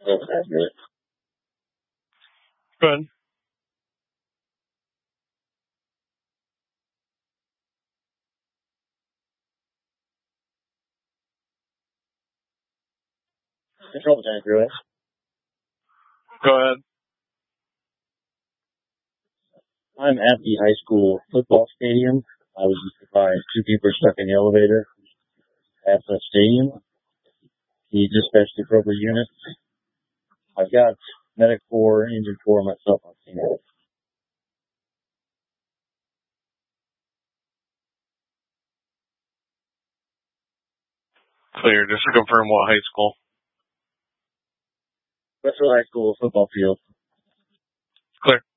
That's good. Go ahead. Control the tank, really. Go ahead. I'm at the high school football stadium. I was just surprised 2 people are stuck in the elevator at the stadium. Can you dispatch the appropriate unit? I've got medic 4, engine 4 myself on scene. Clear. Just to confirm what high school. Westfield High School football field. Clear.